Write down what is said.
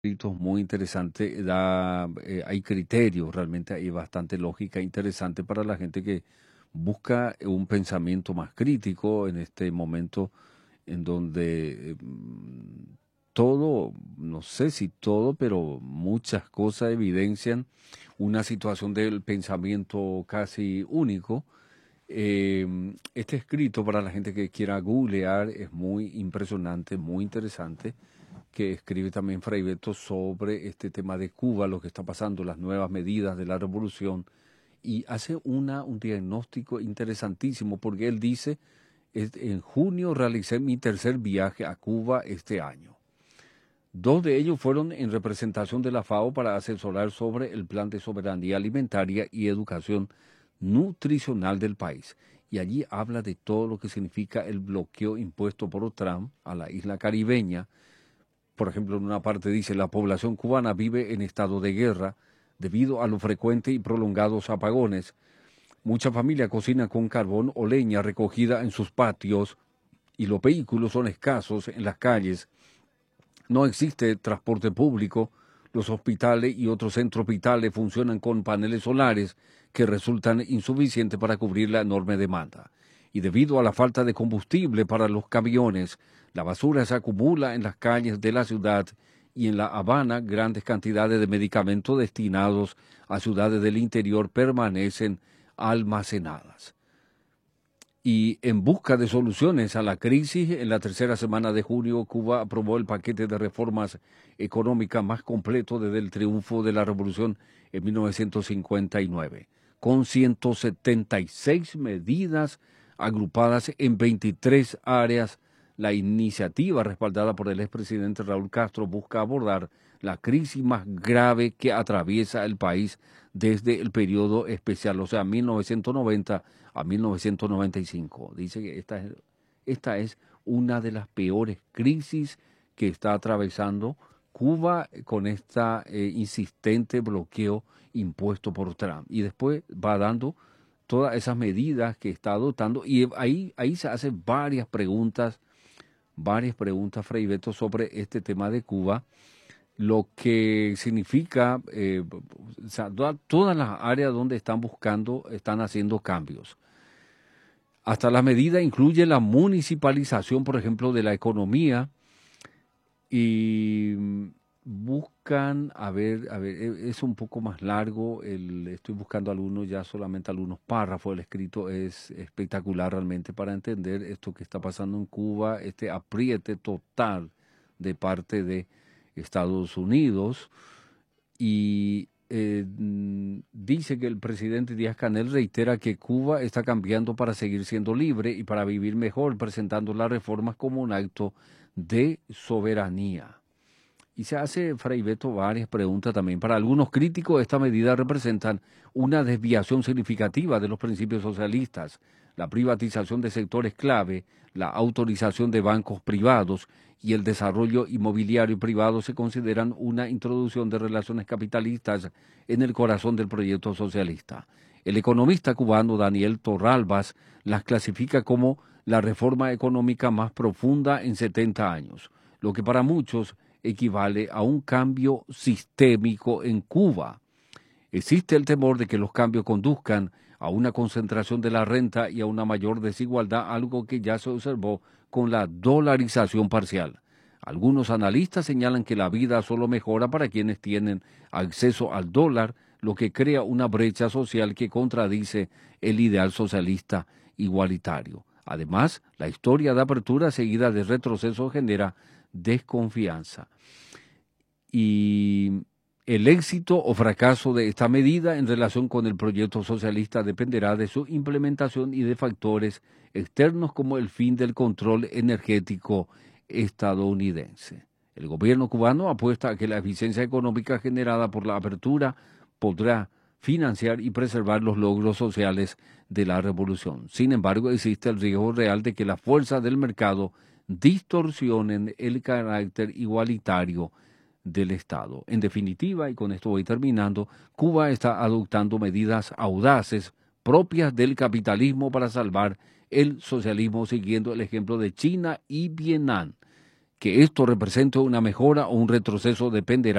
escritos muy interesante, hay criterios, realmente hay bastante lógica interesante para la gente que busca un pensamiento más crítico en este momento en donde todo, no sé si todo, pero muchas cosas evidencian una situación del pensamiento casi único. Este escrito para la gente que quiera googlear es muy impresionante, muy interesante, que escribe también Fray Beto sobre este tema de Cuba, lo que está pasando, las nuevas medidas de la revolución, y hace un diagnóstico interesantísimo, porque él dice, en junio realicé mi tercer viaje a Cuba este año. Dos de ellos fueron en representación de la FAO para asesorar sobre el plan de soberanía alimentaria y educación nutricional del país. Y allí habla de todo lo que significa el bloqueo impuesto por Trump a la isla caribeña. Por ejemplo, en una parte dice, la población cubana vive en estado de guerra debido a los frecuentes y prolongados apagones. Mucha familia cocina con carbón o leña recogida en sus patios y los vehículos son escasos en las calles. No existe transporte público. Los hospitales y otros centros vitales funcionan con paneles solares que resultan insuficientes para cubrir la enorme demanda. Y debido a la falta de combustible para los camiones, la basura se acumula en las calles de la ciudad y en La Habana grandes cantidades de medicamentos destinados a ciudades del interior permanecen almacenadas. Y en busca de soluciones a la crisis, en la tercera semana de junio, Cuba aprobó el paquete de reformas económicas más completo desde el triunfo de la revolución en 1959, con 176 medidas agrupadas en 23 áreas. La iniciativa, respaldada por el expresidente Raúl Castro, busca abordar la crisis más grave que atraviesa el país desde el periodo especial, o sea, 1990 a 1995. Dice que esta es una de las peores crisis que está atravesando Cuba con esta insistente bloqueo impuesto por Trump. Y después va dando todas esas medidas que está adoptando y ahí se hacen varias preguntas, Fray Beto, sobre este tema de Cuba, lo que significa, o sea, todas las áreas donde están haciendo cambios. Hasta la medida incluye la municipalización, por ejemplo, de la economía y buscan, es un poco más largo, estoy buscando ya solamente algunos párrafos, el escrito es espectacular realmente para entender esto que está pasando en Cuba, este apriete total de parte de Estados Unidos y dice que el presidente Díaz-Canel reitera que Cuba está cambiando para seguir siendo libre y para vivir mejor, presentando las reformas como un acto de soberanía. Y se hace, Fray Beto, varias preguntas también. Para algunos críticos, esta medida representa una desviación significativa de los principios socialistas, la privatización de sectores clave, la autorización de bancos privados y el desarrollo inmobiliario privado se consideran una introducción de relaciones capitalistas en el corazón del proyecto socialista. El economista cubano Daniel Torralbas las clasifica como la reforma económica más profunda en 70 años, lo que para muchos equivale a un cambio sistémico en Cuba. Existe el temor de que los cambios conduzcan a una concentración de la renta y a una mayor desigualdad, algo que ya se observó con la dolarización parcial. Algunos analistas señalan que la vida solo mejora para quienes tienen acceso al dólar, lo que crea una brecha social que contradice el ideal socialista igualitario. Además, la historia de apertura seguida de retroceso genera desconfianza. Y el éxito o fracaso de esta medida en relación con el proyecto socialista dependerá de su implementación y de factores externos como el fin del control energético estadounidense. El gobierno cubano apuesta a que la eficiencia económica generada por la apertura podrá financiar y preservar los logros sociales de la revolución. Sin embargo, existe el riesgo real de que las fuerzas del mercado distorsionen el carácter igualitario del Estado. En definitiva, y con esto voy terminando, Cuba está adoptando medidas audaces propias del capitalismo para salvar el socialismo, siguiendo el ejemplo de China y Vietnam, que esto represente una mejora o un retroceso dependerá